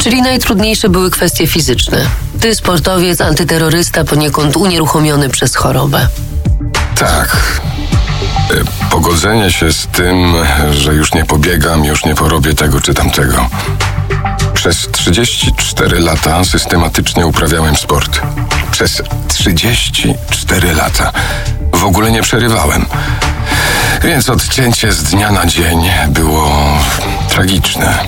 Czyli najtrudniejsze były kwestie fizyczne. Ty, sportowiec, antyterrorysta, poniekąd unieruchomiony przez chorobę. Tak. Pogodzenie się z tym, że już nie pobiegam, już nie porobię tego czy tamtego. Przez 34 lata systematycznie uprawiałem sport. Przez 34 lata. W ogóle nie przerywałem. Więc odcięcie z dnia na dzień było tragiczne.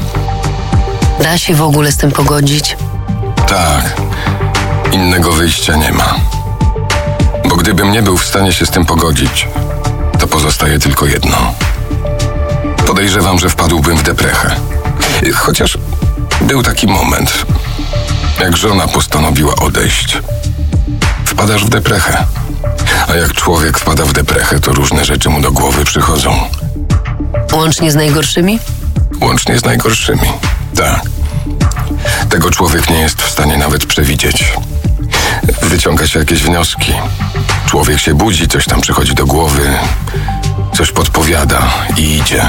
Da się w ogóle z tym pogodzić? Tak. Innego wyjścia nie ma. Bo gdybym nie był w stanie się z tym pogodzić, to pozostaje tylko jedno. Podejrzewam, że wpadłbym w deprechę. Chociaż był taki moment, jak żona postanowiła odejść. Wpadasz w deprechę. A jak człowiek wpada w deprechę, to różne rzeczy mu do głowy przychodzą. Łącznie z najgorszymi? Łącznie z najgorszymi, tak. Tego człowiek nie jest w stanie nawet przewidzieć. Wyciąga się jakieś wnioski. Człowiek się budzi, coś tam przychodzi do głowy, coś podpowiada i idzie.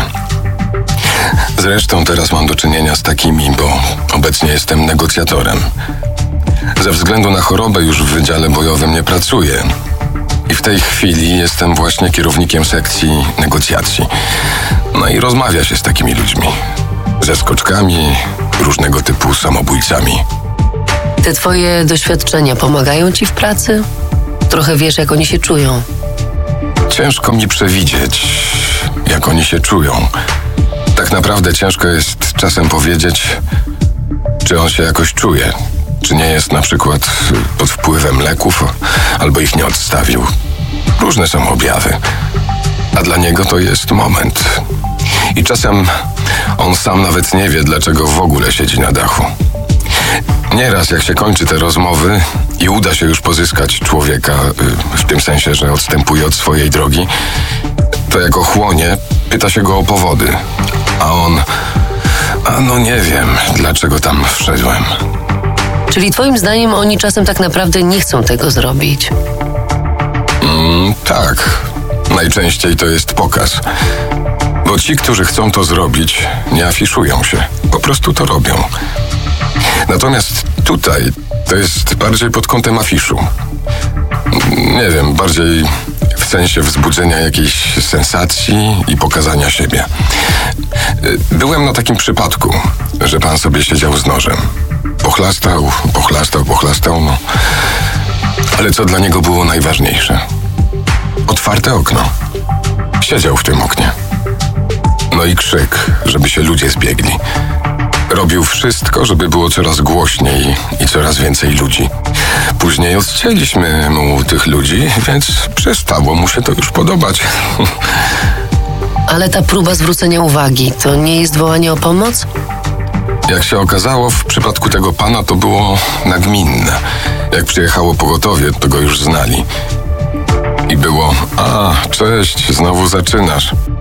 Zresztą teraz mam do czynienia z takimi, bo obecnie jestem negocjatorem. Ze względu na chorobę już w wydziale bojowym nie pracuję. I w tej chwili jestem właśnie kierownikiem sekcji negocjacji. No i rozmawia się z takimi ludźmi. Ze skoczkami, różnego typu samobójcami. Te twoje doświadczenia pomagają ci w pracy? Trochę wiesz, jak oni się czują. Ciężko mi przewidzieć, jak oni się czują. Tak naprawdę ciężko jest czasem powiedzieć, czy on się jakoś czuje. Czy nie jest na przykład pod wpływem leków, albo ich nie odstawił. Różne są objawy. A dla niego to jest moment. I czasem on sam nawet nie wie, dlaczego w ogóle siedzi na dachu. Nieraz jak się kończy te rozmowy i uda się już pozyskać człowieka, w tym sensie, że odstępuje od swojej drogi, to jak ochłonie, pyta się go o powody. A on, no nie wiem, dlaczego tam wszedłem. Czyli twoim zdaniem oni czasem tak naprawdę nie chcą tego zrobić? Tak. Najczęściej to jest pokaz. Bo ci, którzy chcą to zrobić, nie afiszują się. Po prostu to robią. Natomiast tutaj to jest bardziej pod kątem afiszu. Nie wiem, bardziej w sensie wzbudzenia jakiejś sensacji i pokazania siebie. Byłem na takim przypadku, że pan sobie siedział z nożem. Pochlastał, no. Ale co dla niego było najważniejsze? Otwarte okno. Siedział w tym oknie. No i krzyk, żeby się ludzie zbiegli. Robił wszystko, żeby było coraz głośniej i coraz więcej ludzi. Później odcięliśmy mu tych ludzi, więc przestało mu się to już podobać. Ale ta próba zwrócenia uwagi, to nie jest wołanie o pomoc? Jak się okazało, w przypadku tego pana to było nagminne. Jak przyjechało pogotowie, to go już znali. I było, cześć, znowu zaczynasz.